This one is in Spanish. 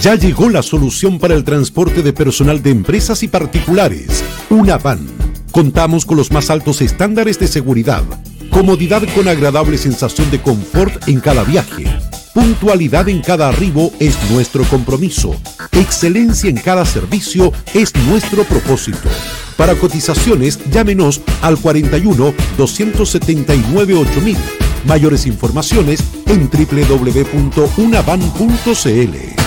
Ya llegó la solución para el transporte de personal de empresas y particulares. Una van. Contamos con los más altos estándares de seguridad, comodidad con agradable sensación de confort en cada viaje. Puntualidad en cada arribo es nuestro compromiso. Excelencia en cada servicio es nuestro propósito. Para cotizaciones, llámenos al 41 279 8000. Mayores informaciones en www.unavan.cl.